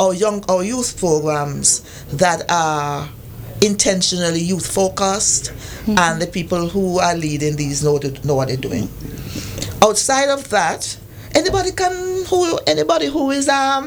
our youth programs that are intentionally youth focused, and the people who are leading these know what they're doing. Outside of that, anybody who is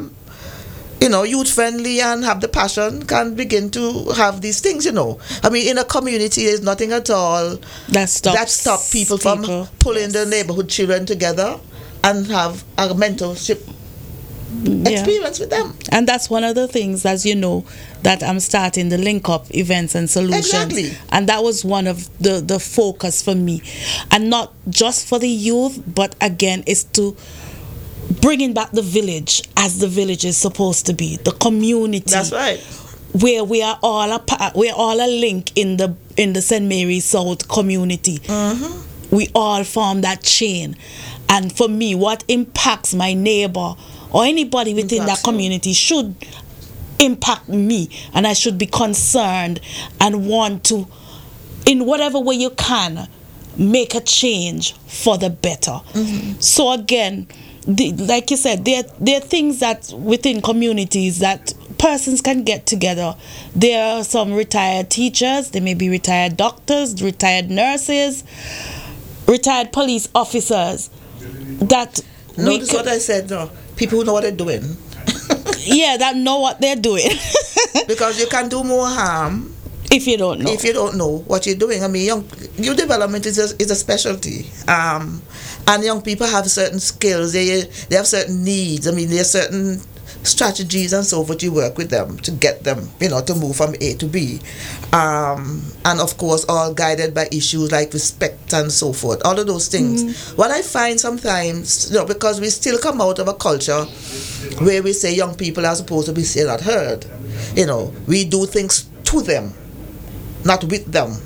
youth friendly and have the passion can begin to have these things. I mean, in a community, there's nothing at all that stop people from pulling the neighborhood children together and have a mentorship experience with them. And that's one of the things, as you know, that I'm starting the Link Up Events and Solutions. Exactly. And that was one of the focus for me. And not just for the youth, but again, is to bringing back the village as the village is supposed to be, the community. That's right. Where we are all a link in the St. Mary's South community. Mm-hmm. We all form that chain. And for me, what impacts my neighbor or anybody within that community should impact me, and I should be concerned and want to, in whatever way you can, make a change for the better. Mm-hmm. So again, like you said, there are things that within communities that persons can get together. There are some retired teachers, there may be retired doctors, retired nurses, retired police officers that notice what I said. No, people who know what they're doing. Yeah, that know what they're doing. Because you can do more harm if you don't know. If you don't know what you're doing. I mean, youth development is a specialty. And young people have certain skills. They have certain needs. I mean, there are certain strategies and so forth. You work with them to get them, to move from A to B. And of course, all guided by issues like respect and so forth. All of those things. Mm-hmm. What I find sometimes, because we still come out of a culture where we say young people are supposed to be seen, not heard. We do things to them, not with them.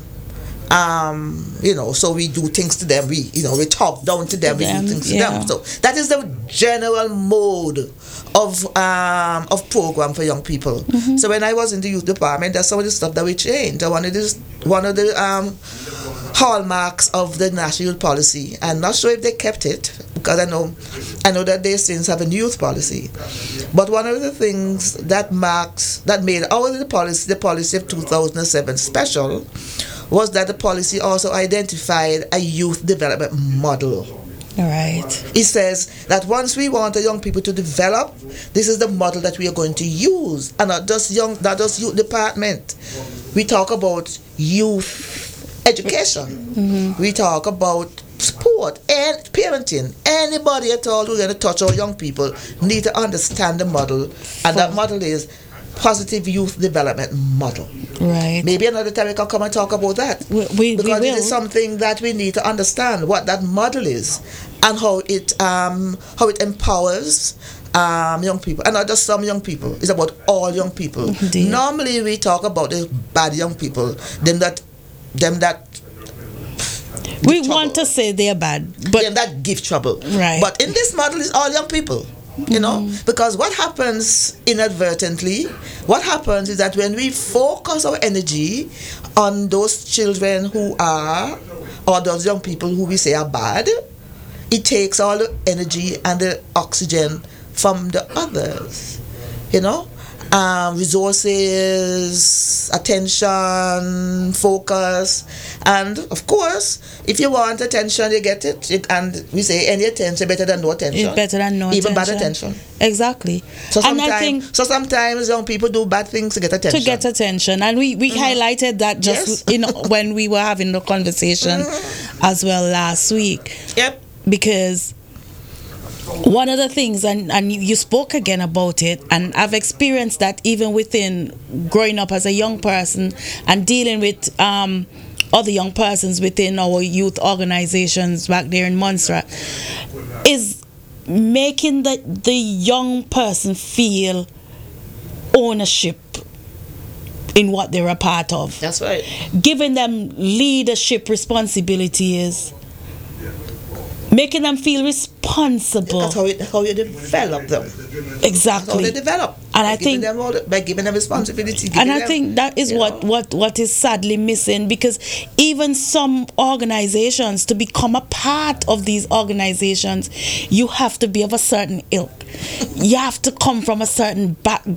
So we do things to them. We talk down to them. We do things to them. So that is the general mode of program for young people. Mm-hmm. So when I was in the youth department, that's some of the stuff that we changed. One of the hallmarks of the national youth policy. I'm not sure if they kept it, because I know that they since have a youth policy. But one of the things that made the policy of 2007 special, was that the policy also identified a youth development model. All right. It says that once we want the young people to develop, this is the model that we are going to use. And not just youth department. We talk about youth education. Mm-hmm. We talk about sport and parenting. Anybody at all who's going to touch our young people need to understand the model. And that model is positive youth development model. Right. Maybe another time we can come and talk about that. We because will. it is something that we need to understand what that model is and how it empowers young people, and not just some young people. It's about all young people. Indeed. Normally we talk about the bad young people, them that we want to say they're bad, but them that give trouble. Right. But in this model is all young people. Because what happens inadvertently, is that when we focus our energy on those children who are, or those young people who we say are bad, it takes all the energy and the oxygen from the others, resources, attention, focus. And of course, if you want attention, you get it. And we say any attention better than no attention. It's better than no even attention. Bad attention. Exactly. So sometimes young people do bad things to get attention. And we highlighted that just when we were having the conversation as well last week. Yep. Because one of the things, and you spoke again about it, and I've experienced that even within growing up as a young person and dealing with other young persons within our youth organizations back there in Montserrat, is making the young person feel ownership in what they're a part of. That's right. Giving them leadership responsibilities, making them feel responsible. That's how you develop them. Exactly. That's how they develop. And I think by giving them responsibility. And I think that is what is sadly missing, because even some organizations, to become a part of these organizations, you have to be of a certain ilk. You have to come from a certain background.